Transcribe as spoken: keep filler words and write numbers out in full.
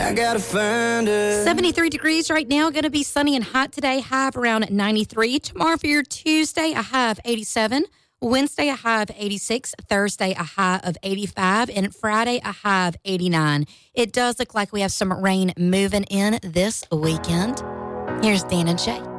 I gotta find her. seventy-three degrees right now. Going to be sunny and hot today. High of around ninety-three. Tomorrow for your Tuesday, a high of eighty-seven. Wednesday, a high of eighty-six. Thursday, a high of eighty-five. And Friday, a high of eighty-nine. It does look like we have some rain moving in this weekend. Here's Dan and Shay.